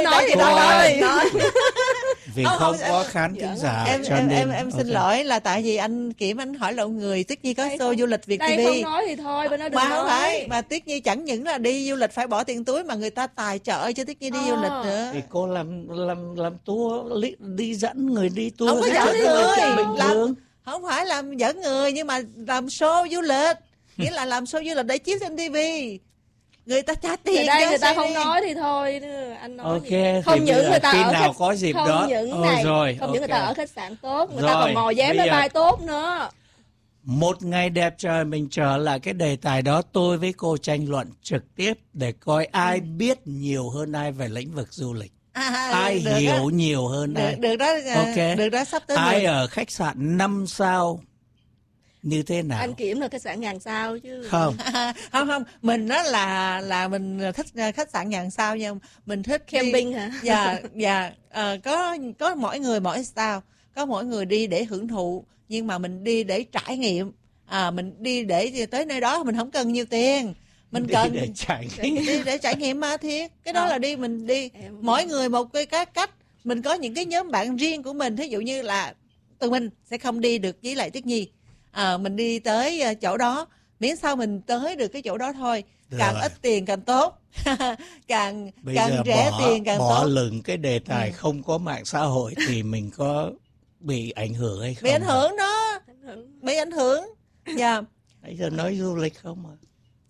nói thì thôi. Vì không có khán thính giả cho nên em xin lỗi là tại vì anh Kiểm anh hỏi lộn người. Tuyết Nhi có show du lịch Việt TV. Đây không nói thì thôi, bên đó đừng nói. Không phải, mà Tuyết Nhi chẳng những là đi du lịch phải bỏ tiền túi mà người ta tài trợ cho Tuyết Nhi đi du lịch nữa. Thì cô làm tour đi dẫn người đi tour. Không có dẫn người, không phải làm dẫn người nhưng mà làm show du lịch, nghĩa là làm show du lịch để chiếu trên TV. Người ta trả tiền. Đây người ta không nói thì thôi, anh nói ok, gì? Không những người ta khi ở nào có dịp không đó. những này, rồi, không những người ta ở khách sạn tốt, người rồi, ta còn mò vé máy bay tốt nữa. Một ngày đẹp trời mình trở lại cái đề tài đó, tôi với cô tranh luận trực tiếp để coi ai biết nhiều hơn ai về lĩnh vực du lịch. Ai hiểu đó. Nhiều hơn ai. Được đó, okay. Được đó, sắp tới ai rồi. Ở khách sạn 5 sao như thế nào? Anh Kiểm là khách sạn ngàn sao chứ. Không. không, mình đó là mình thích khách sạn ngàn sao nha. Mình thích camping hả? Dạ, có mỗi người mỗi style, có mỗi người đi để hưởng thụ, nhưng mà mình đi để trải nghiệm. Mình đi để tới nơi đó mình không cần nhiều tiền. Mình cần để trải nghiệm. Đi để trải nghiệm mà thiệt. Cái đó là mình đi mỗi người một cái cách. Mình có những cái nhóm bạn riêng của mình, thí dụ như là tụi mình sẽ không đi được với lại Tuyết Nhi. Mình đi tới chỗ đó, miễn sao mình tới được cái chỗ đó thôi. Càng ít tiền càng tốt. càng rẻ tiền càng tốt. Bỏ lửng cái đề tài không có mạng xã hội thì mình có bị ảnh hưởng hay không? Bị ảnh hưởng đó. Bị ảnh hưởng. Dạ. Bây giờ nói du lịch không à?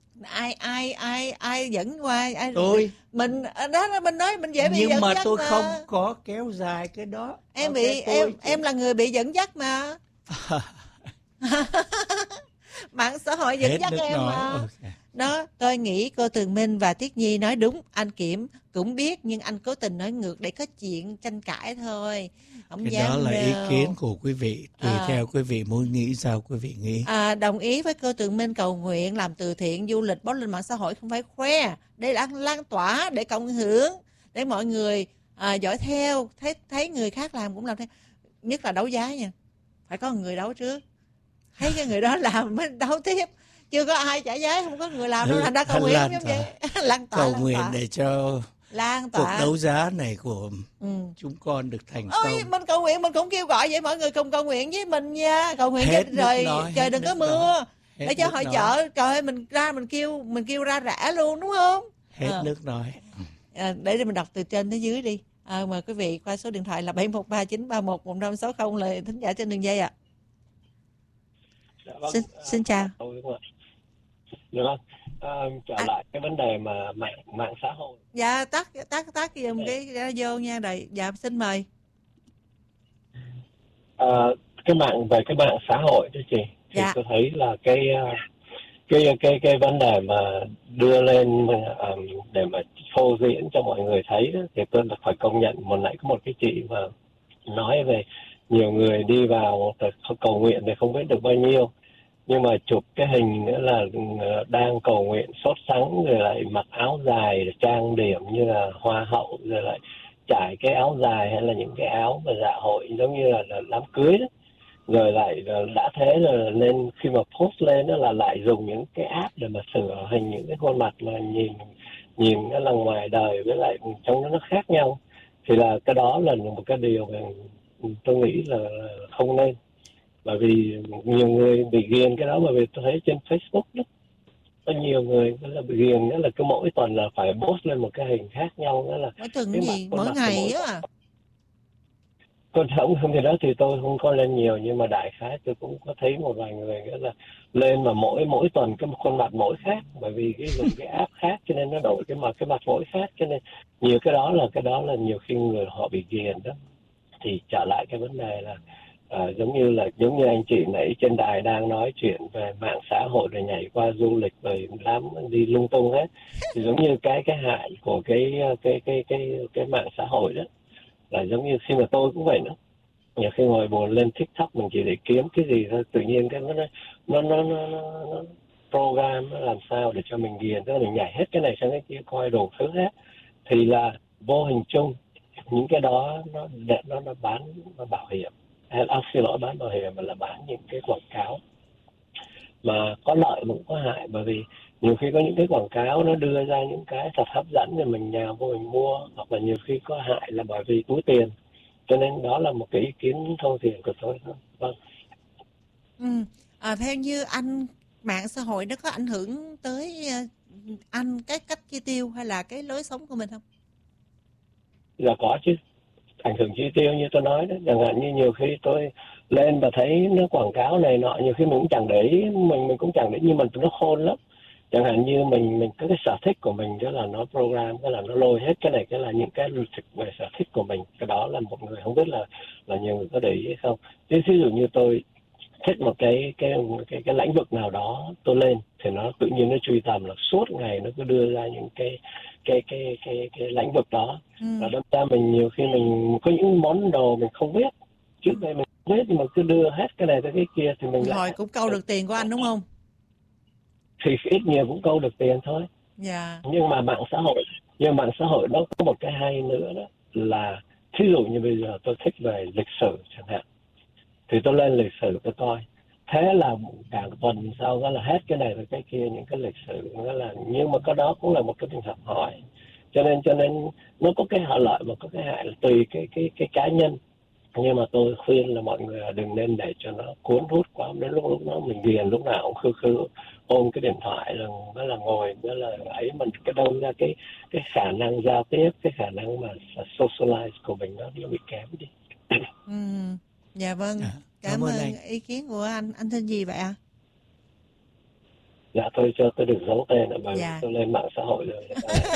Ai dẫn qua tôi mình đó mình nói mình dễ bị nhưng dẫn mà dắt tôi mà. không có kéo dài cái đó. Em em là người bị dẫn dắt mà. Mạng xã hội dẫn dắt em mà. Okay. Đó, tôi nghĩ cô Tường Minh và Tuyết Nhi nói đúng, anh Kiểm cũng biết nhưng anh cố tình nói ngược để có chuyện tranh cãi thôi. Không cái dám đó là đâu. ý kiến của quý vị, tùy theo quý vị muốn nghĩ sao quý vị nghĩ. Đồng ý với cô Tường Minh, cầu nguyện, làm từ thiện, du lịch, post lên mạng xã hội không phải khoe, để lan tỏa, để cộng hưởng, để mọi người dõi theo, thấy người khác làm cũng làm theo. Nhất là đấu giá nha, phải có người đấu trước, thấy cái người đó làm mới đấu tiếp. Chưa có ai trả giá, không có người làm đâu, thành ra cầu nguyện giống vậy. Lan tỏa, cầu nguyện để cho lan tỏa. cuộc đấu giá này của chúng con được thành công. Mình cầu nguyện, mình cũng kêu gọi vậy, mọi người cùng cầu nguyện với mình nha. Cầu nguyện cho rồi trời đừng có mưa, để cho hội chợ. Trời ơi, mình ra mình kêu ra rã luôn, đúng không? Hết nước nói. Để mình đọc từ trên tới dưới đi. Mời quý vị qua số điện thoại là 7139311560 là thính giả trên đường dây ạ. Xin chào. Được không? Trở lại cái vấn đề mà mạng xã hội. Dạ, tắt dùm cái radio nha. Rồi, dạ, xin mời. Cái mạng xã hội đó chị, thì tôi thấy là cái vấn đề mà đưa lên để mà phô diễn cho mọi người thấy đó, thì tôi phải công nhận nãy có một cái chị mà nói về nhiều người đi vào cầu nguyện thì không biết được bao nhiêu, nhưng mà chụp cái hình nữa là đang cầu nguyện sốt sắng, rồi lại mặc áo dài trang điểm như là hoa hậu, rồi lại trải cái áo dài hay là những cái áo mà dạ hội giống như là đám cưới đó, rồi lại đã thế rồi nên khi mà post lên đó là lại dùng những cái app để mà sửa hình những cái khuôn mặt mà nhìn nó là ngoài đời với lại trong nó khác nhau, thì là cái đó là một cái điều mà tôi nghĩ là không nên. Bởi vì nhiều người bị ghiền cái đó, bởi vì tôi thấy trên Facebook đó có nhiều người là bị ghiền, đó là cứ mỗi tuần là phải post lên một cái hình khác nhau, đó là mỗi tuần gì mỗi ngày á. Còn không thì đó thì tôi không có lên nhiều, nhưng mà đại khái tôi cũng có thấy một vài người đó là lên mà mỗi tuần cái khuôn mặt mỗi khác, bởi vì dùng cái app khác cho nên nó đổi cái mặt mỗi khác, cho nên nhiều cái đó là nhiều khi người họ bị ghiền đó. Thì trở lại cái vấn đề là giống như anh chị nãy trên đài đang nói chuyện về mạng xã hội rồi nhảy qua du lịch rồi đi lung tung hết, thì giống như cái hại của cái mạng xã hội đó là giống như khi mà tôi cũng vậy nữa, nhiều khi ngồi buồn lên TikTok mình chỉ để kiếm cái gì thôi, tự nhiên cái nó program nó làm sao để cho mình ghiền, tức là mình nhảy hết cái này sang cái kia coi đủ thứ hết, thì là vô hình chung những cái đó nó bán bảo hiểm, xin lỗi, bán bảo hiểm mà là bán những cái quảng cáo mà có lợi mà cũng có hại. Bởi vì nhiều khi có những cái quảng cáo nó đưa ra những cái thật hấp dẫn rồi mình nhào vô mình mua, hoặc là nhiều khi có hại là bởi vì túi tiền. Cho nên đó là một cái ý kiến thô thiển của tôi thôi. Vâng. Theo như anh, mạng xã hội nó có ảnh hưởng tới anh cái cách chi tiêu hay là cái lối sống của mình không? Là có chứ, ảnh hưởng chi tiêu như tôi nói đấy. Chẳng hạn như nhiều khi tôi lên và thấy nó quảng cáo này nọ, nhiều khi mình cũng chẳng để ý, mình cũng chẳng để ý, nhưng mà nó khôn lắm. Chẳng hạn như mình có cái sở thích của mình, đó là nó program, cái là nó lôi hết cái này, cái là những cái về sở thích của mình. Cái đó là một người, không biết là nhiều người có để ý hay không. Ví dụ như tôi thích một cái lĩnh vực nào đó, tôi lên thì nó tự nhiên nó truy tầm, là suốt ngày nó cứ đưa ra những cái lĩnh vực đó. Và đâm ra mình nhiều khi mình có những món đồ mình không biết, trước đây mình không biết, nhưng mà cứ đưa hết cái này tới cái kia thì mình Rồi cũng câu được tiền của anh đúng không? Thì ít nhiều cũng câu được tiền thôi. Dạ. Nhưng mà mạng xã hội nó có một cái hay nữa, đó là thí dụ như bây giờ tôi thích về lịch sử chẳng hạn, thì tôi lên lịch sử tôi coi, thế là cả tuần sau đó là hết cái này rồi cái kia, những cái lịch sử đó là, nhưng mà cái đó cũng là một cái việc học hỏi. Cho nên nó có cái lợi và có cái hại, là tùy cái cá nhân. Nhưng mà tôi khuyên là mọi người đừng nên để cho nó cuốn hút quá, đến lúc nó mình ghiền, lúc nào cũng khư ôm cái điện thoại, là nó là ngồi, nó là ấy, mình cái đâu ra cái khả năng giao tiếp, cái khả năng mà socialize của mình nó bị kém đi. Dạ vâng. Cảm ơn ý kiến của anh. Anh tên gì vậy ạ? Dạ tôi được giấu tên ở bởi vì tôi lên mạng xã hội rồi.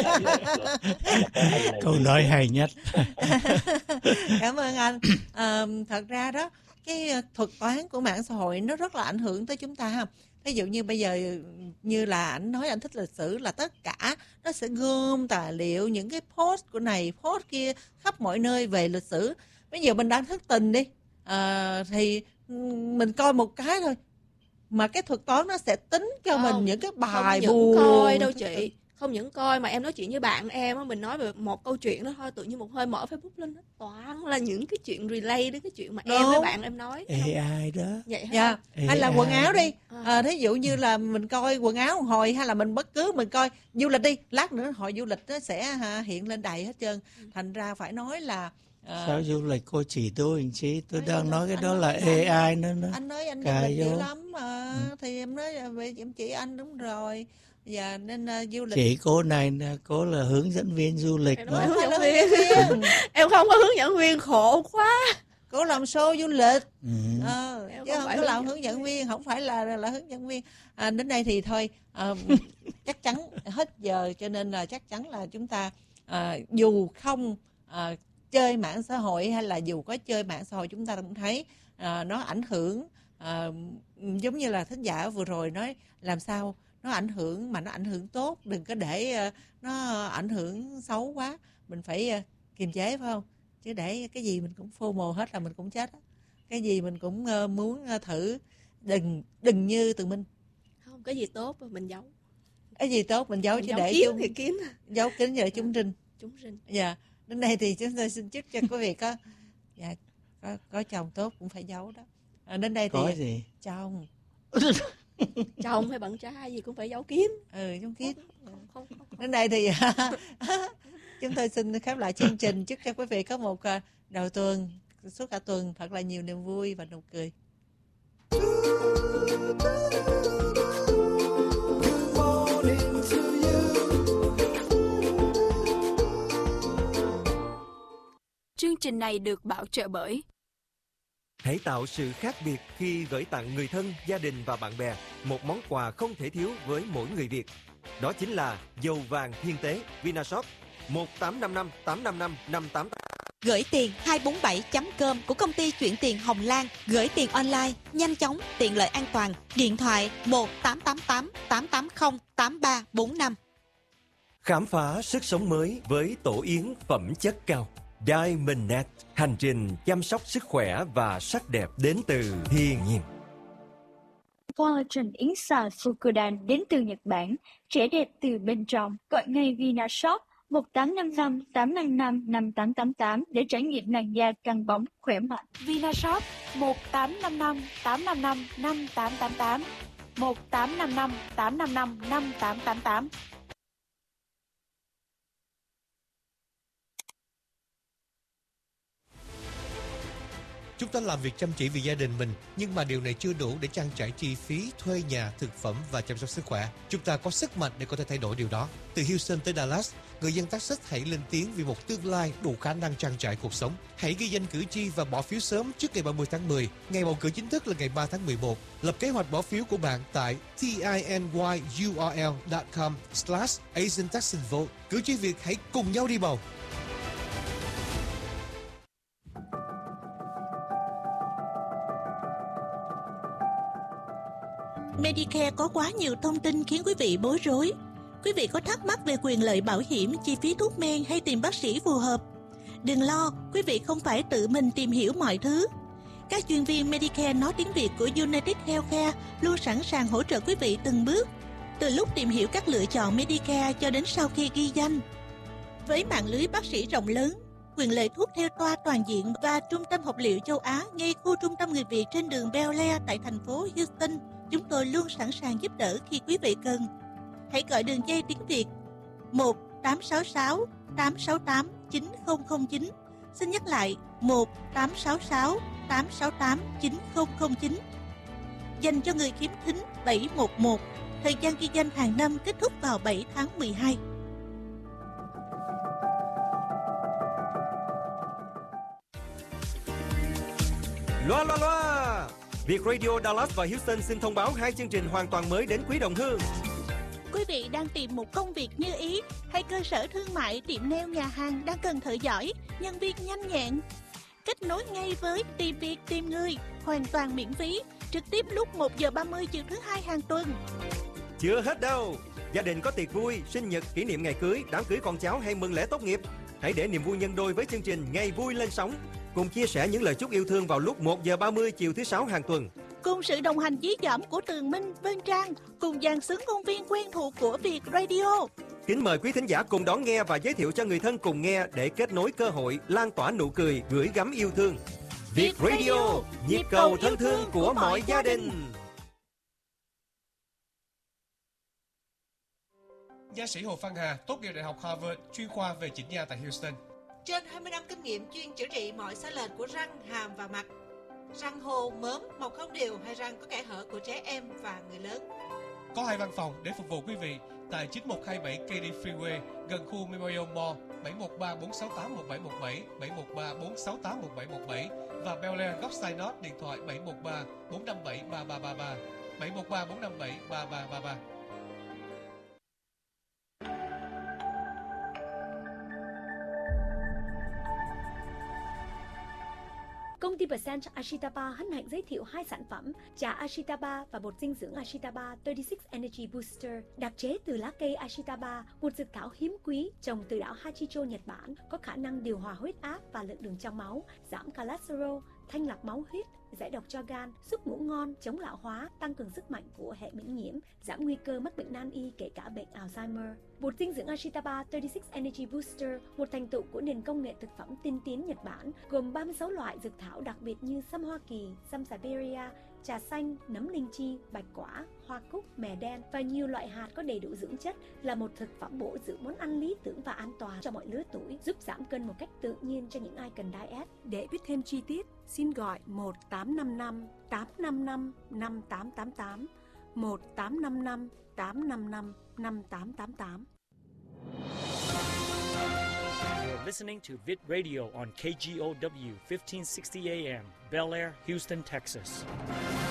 Câu nói hay nhất. Cảm ơn anh. Thật ra đó, cái thuật toán của mạng xã hội nó rất là ảnh hưởng tới chúng ta ha. Ví dụ như bây giờ như là anh nói anh thích lịch sử, là tất cả nó sẽ gom tài liệu, những cái post của này, post kia khắp mọi nơi về lịch sử. Bây giờ mình đang thất tình đi, thì mình coi một cái thôi, mà cái thuật toán nó sẽ tính cho mình những cái bài buồn. Không coi đâu chị, không những coi mà em nói chuyện với bạn em á, mình nói về một câu chuyện đó thôi, tự nhiên một hơi mở Facebook lên, nó toàn là những cái chuyện relay đến cái chuyện mà em với bạn em nói. AI đó. Vậy hả? Dạ. Hay là quần áo đi. Thí dụ như là mình coi quần áo một hồi, hay là mình bất cứ mình coi du lịch đi, lát nữa hội du lịch nó sẽ hiện lên đầy hết trơn. Thành ra phải nói là sao du lịch cô chỉ tôi anh chị, tôi đang nói cái đó là AI nữa. Anh nói anh du lịch dữ lắm mà. Thì em nói về em chỉ anh đúng rồi. Dạ, nên du lịch. Chị cô này cô là hướng dẫn viên du lịch. Em nói hướng dẫn viên. Em không có hướng dẫn viên, khổ quá. Cô làm show du lịch. Chứ không có làm hướng dẫn viên, không phải là hướng dẫn viên. Đến đây thì thôi, chắc chắn hết giờ, cho nên là chắc chắn là chúng ta dù không chơi mạng xã hội hay là dù có chơi mạng xã hội, chúng ta cũng thấy nó ảnh hưởng, giống như là thính giả vừa rồi nói, làm sao nó ảnh hưởng mà nó ảnh hưởng tốt, đừng có để nó ảnh hưởng xấu quá. Mình phải kiềm chế, phải không? Chứ để cái gì mình cũng FOMO hết là mình cũng chết. Cái gì mình cũng muốn thử. Đừng như Tường Minh. Không, cái gì tốt mình giấu. Cái gì tốt mình giấu, mình chứ giấu để kín thì kín. Giấu kín giờ chúng rinh. Dạ. Đến đây thì chúng tôi xin chúc cho quý vị có chồng tốt cũng phải giấu đó. Đến đây thì có gì? Chồng hay bạn trai gì cũng phải giấu kín. Giấu kín. Không. Đến đây thì chúng tôi xin khép lại chương trình, chúc cho quý vị có một đầu tuần, suốt cả tuần thật là nhiều niềm vui và nụ cười. Chương trình này được bảo trợ bởi. Hãy tạo sự khác biệt khi gửi tặng người thân, gia đình và bạn bè một món quà không thể thiếu với mỗi người Việt. Đó chính là dầu vàng thiên tế Vinashop 1855 855 588. Gửi tiền 247.com của công ty chuyển tiền Hồng Lan. Gửi tiền online, nhanh chóng, tiện lợi, an toàn. Điện thoại 1888 880 8345. Khám phá sức sống mới với tổ yến phẩm chất cao Diamondnet. Hành trình chăm sóc sức khỏe và sắc đẹp đến từ thiên nhiên. Collagen yến xào Fukudan đến từ Nhật Bản. Trẻ đẹp từ bên trong. Gọi ngay Vinashop 1855 855 5888 để trải nghiệm làn da căng bóng khỏe mạnh. Vinashop 1855 855 5888. 1855 855 5888. Chúng ta làm việc chăm chỉ vì gia đình mình, nhưng mà điều này chưa đủ để trang trải chi phí thuê nhà, thực phẩm và chăm sóc sức khỏe. Chúng ta có sức mạnh để có thể thay đổi điều đó. Từ Houston tới Dallas, người dân Texas hãy lên tiếng vì một tương lai đủ khả năng trang trải cuộc sống. Hãy ghi danh cử tri và bỏ phiếu sớm trước ngày 30 tháng 10. Ngày bầu cử chính thức là ngày 3 tháng 11. Lập kế hoạch bỏ phiếu của bạn tại tinyurl.com/AsianTexanVote. Cử tri Việt hãy cùng nhau đi bầu. Medicare có quá nhiều thông tin khiến quý vị bối rối. Quý vị có thắc mắc về quyền lợi bảo hiểm, chi phí thuốc men hay tìm bác sĩ phù hợp? Đừng lo, quý vị không phải tự mình tìm hiểu mọi thứ. Các chuyên viên Medicare nói tiếng Việt của United Healthcare luôn sẵn sàng hỗ trợ quý vị từng bước, từ lúc tìm hiểu các lựa chọn Medicare cho đến sau khi ghi danh. Với mạng lưới bác sĩ rộng lớn, quyền lợi thuốc theo toa toàn diện và trung tâm học liệu châu Á ngay khu trung tâm người Việt trên đường Bel Air tại thành phố Houston, chúng tôi luôn sẵn sàng giúp đỡ khi quý vị cần. Hãy gọi đường dây tiếng Việt 1-866-868-9009. Xin nhắc lại 1-866-868-9009. Dành cho người khiếm thính 711. Thời gian ghi danh hàng năm kết thúc vào 7 tháng 12. Loa loa loa! Việt Radio Dallas và Houston xin thông báo 2 chương trình hoàn toàn mới đến quý đồng hương. Quý vị đang tìm một công việc như ý hay cơ sở thương mại, tiệm nail, nhà hàng đang cần thợ giỏi, nhân viên nhanh nhẹn? Kết nối ngay với Tìm Việc Tìm Người, hoàn toàn miễn phí, trực tiếp lúc 1 giờ 30 chiều thứ Hai hàng tuần. Chưa hết đâu! Gia đình có tiệc vui, sinh nhật, kỷ niệm ngày cưới, đám cưới con cháu hay mừng lễ tốt nghiệp, hãy để niềm vui nhân đôi với chương trình Ngày Vui lên sóng. Cùng chia sẻ những lời chúc yêu thương vào lúc 1 giờ 30 chiều thứ Sáu hàng tuần. Cùng sự đồng hành dí dỏm của Tường Minh, Vân Trang, cùng dàn xứng công viên quen thuộc của Việt Radio. Kính mời quý thính giả cùng đón nghe và giới thiệu cho người thân cùng nghe để kết nối cơ hội, lan tỏa nụ cười, gửi gắm yêu thương. Việt Radio, nhịp cầu thân thương của mọi gia đình. Nha sĩ Hồ Phan Hà tốt nghiệp Đại học Harvard, chuyên khoa về chỉnh nha tại Houston. Trên 20 năm kinh nghiệm chuyên chữa trị mọi sai lệch của răng, hàm và mặt. Răng hồ, mớm, mọc không đều hay răng có kẽ hở của trẻ em và người lớn. Có 2 văn phòng để phục vụ quý vị tại 9127 Katy Freeway gần khu Memorial Mall, 713-468-1717, 713-468-1717 và Bel Air góc Sinot điện thoại 713-457-3333, 713-457-3333. Công ty Percent Ashitaba hân hạnh giới thiệu 2 sản phẩm trà Ashitaba và bột dinh dưỡng Ashitaba 36 Energy Booster, đặc chế từ lá cây Ashitaba, một dược thảo hiếm quý trồng từ đảo Hachicho, Nhật Bản, có khả năng điều hòa huyết áp và lượng đường trong máu, giảm cholesterol, thanh lọc máu huyết, giải độc cho gan, giúp ngủ ngon, chống lão hóa, tăng cường sức mạnh của hệ miễn nhiễm, giảm nguy cơ mắc bệnh nan y kể cả bệnh Alzheimer. Bột dinh dưỡng Ashitaba 36 Energy Booster, một thành tựu của nền công nghệ thực phẩm tiên tiến Nhật Bản, gồm 36 loại dược thảo đặc biệt như sâm Hoa Kỳ, sâm Siberia, trà xanh, nấm linh chi, bạch quả, hoa cúc, mè đen và nhiều loại hạt có đầy đủ dưỡng chất, là một thực phẩm bổ dưỡng món ăn lý tưởng và an toàn cho mọi lứa tuổi, giúp giảm cân một cách tự nhiên cho những ai cần diet. Để biết thêm chi tiết, xin gọi 1855 855 5888, 1855 855 5888. You're listening to Vit Radio on KGOW 1560 AM, Bel Air, Houston, Texas.